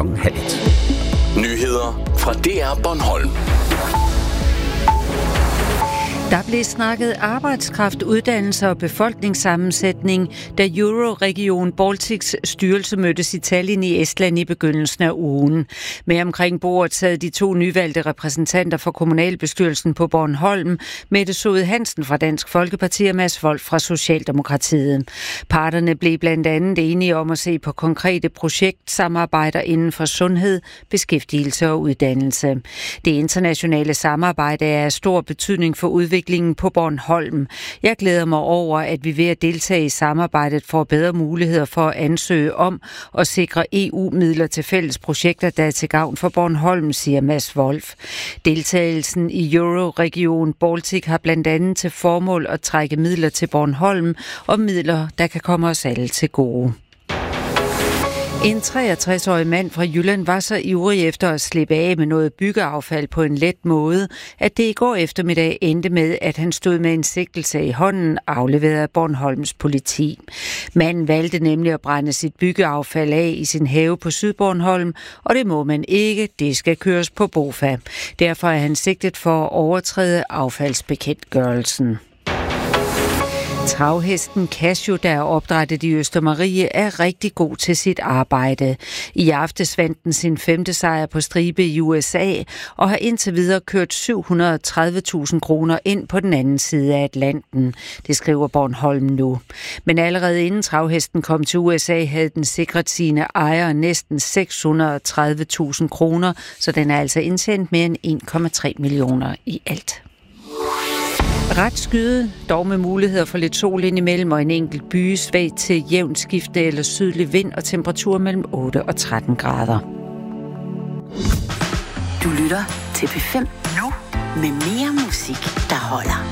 12:30. Nyheder fra DR Bornholm. Der blev snakket arbejdskraft, uddannelse og befolkningssammensætning, da Euroregion Baltics styrelse mødtes i Tallinn i Estland i begyndelsen af ugen. Med omkring bordet sad de 2 nyvalgte repræsentanter for kommunalbestyrelsen på Bornholm, Mette Sode Hansen fra Dansk Folkeparti og Mads Wolf fra Socialdemokratiet. Parterne blev blandt andet enige om at se på konkrete projektsamarbejder inden for sundhed, beskæftigelse og uddannelse. Det internationale samarbejde er af stor betydning for udviklingen på Bornholm. Jeg glæder mig over, at vi ved at deltage i samarbejdet får bedre muligheder for at ansøge om og sikre EU-midler til fælles projekter, der er til gavn for Bornholm, siger Mads Wolf. Deltagelsen i Euroregion Baltic har blandt andet til formål at trække midler til Bornholm og midler, der kan komme os alle til gode. En 63-årig mand fra Jylland var så ivrig efter at slippe af med noget byggeaffald på en let måde, at det i går eftermiddag endte med, at han stod med en sigtelse i hånden, afleveret af Bornholms politi. Manden valgte nemlig at brænde sit byggeaffald af i sin have på Sydbornholm, og det må man ikke, det skal køres på BOFA. Derfor er han sigtet for at overtræde affaldsbekendtgørelsen. Travhesten Casio, der er opdrættet i Østermarie, er rigtig god til sit arbejde. I aftes vandt den sin 5. sejr på stribe i USA og har indtil videre kørt 730.000 kroner ind på den anden side af Atlanten. Det skriver Bornholm nu. Men allerede inden travhesten kom til USA, havde den sikret sine ejere næsten 630.000 kroner, så den er altså indsendt mere end 1,3 millioner i alt. Ret skyde, dog med muligheder for lidt sol indimellem og en enkelt by, svag til jævnt skiftende eller sydlig vind og temperatur mellem 8 og 13 grader. Du lytter til P5 nu med mere musik, der holder.